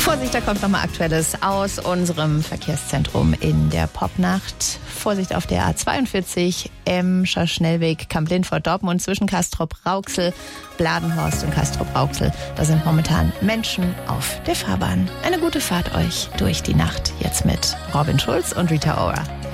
Vorsicht, da kommt nochmal Aktuelles aus unserem Verkehrszentrum in der Popnacht. Vorsicht auf der A42, Emscher Schnellweg, Kamp-Lindfort, Dortmund zwischen Castrop-Rauxel, Bladenhorst und Castrop-Rauxel. Da sind momentan Menschen auf der Fahrbahn. Eine gute Fahrt euch durch die Nacht. Jetzt mit Robin Schulz und Rita Ora.